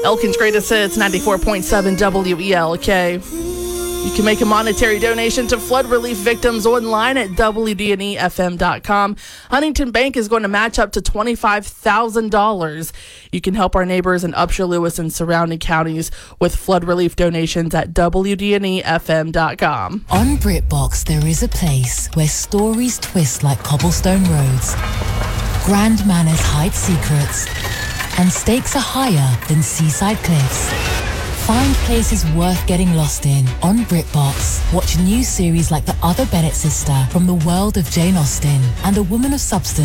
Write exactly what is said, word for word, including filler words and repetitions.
Elkin's Greatest Hits, ninety-four point seven W E L K. You can make a monetary donation to flood relief victims online at W D N E F M dot com. Huntington Bank is going to match up to twenty-five thousand dollars. You can help our neighbors in Upshur, Lewis, and surrounding counties with flood relief donations at W D N E F M dot com. On BritBox, there is a place where stories twist like cobblestone roads, grand manners hide secrets, and stakes are higher than seaside cliffs. Find places worth getting lost in on BritBox. Watch new series like The Other Bennett Sister from the world of Jane Austen and A Woman of Substance.